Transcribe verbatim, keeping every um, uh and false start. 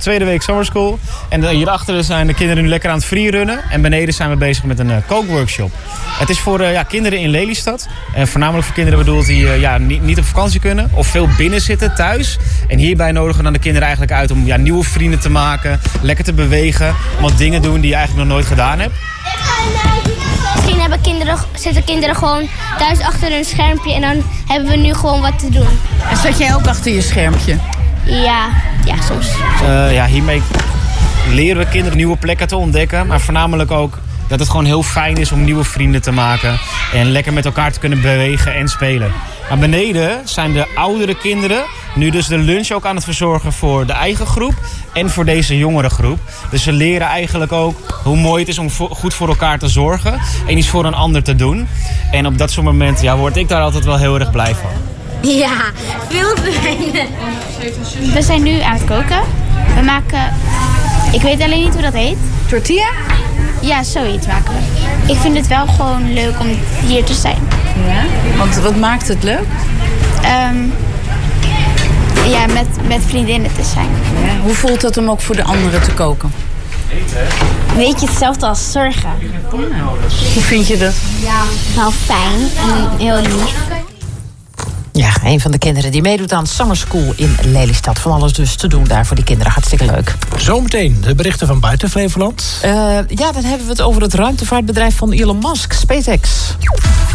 tweede week summer school. En hierachter zijn de kinderen nu lekker aan het freerunnen. En beneden zijn we bezig met een uh, kookworkshop. Het is voor uh, ja, kinderen in Lelystad. En voornamelijk voor kinderen bedoeld die uh, ja, niet, niet op vakantie kunnen. Of veel binnen zitten thuis. En hierbij nodigen we dan de kinderen eigenlijk uit om ja, nieuwe vrienden te maken. Lekker te bewegen. Wat dingen doen die je eigenlijk nog nooit gedaan hebt. Misschien hebben kinderen, zitten kinderen gewoon thuis achter hun schermpje. En dan hebben we nu gewoon wat te doen. En zat jij ook achter je schermpje? Ja, ja soms. Uh, ja, hiermee leren we kinderen nieuwe plekken te ontdekken. Maar voornamelijk ook dat het gewoon heel fijn is om nieuwe vrienden te maken. En lekker met elkaar te kunnen bewegen en spelen. Maar beneden zijn de oudere kinderen nu dus de lunch ook aan het verzorgen voor de eigen groep. En voor deze jongere groep. Dus ze leren eigenlijk ook hoe mooi het is om vo- goed voor elkaar te zorgen. En iets voor een ander te doen. En op dat soort momenten ja, word ik daar altijd wel heel erg blij van. Ja, veel fijner. We zijn nu aan het koken. We maken, ik weet alleen niet hoe dat heet. Tortilla? Ja, zoiets maken we. Ik vind het wel gewoon leuk om hier te zijn. Ja. Want wat maakt het leuk? Um, ja, met, met vriendinnen te zijn. Ja. Hoe voelt het om ook voor de anderen te koken? Weet je, hetzelfde als zorgen. Ja. Hoe vind je dat? Ja, wel fijn en heel lief. Ja, een van de kinderen die meedoet aan Summer School in Lelystad. Van alles dus te doen daar voor die kinderen. Hartstikke leuk. Zometeen de berichten van buiten Flevoland. Uh, ja, dan hebben we het over het ruimtevaartbedrijf van Elon Musk, SpaceX.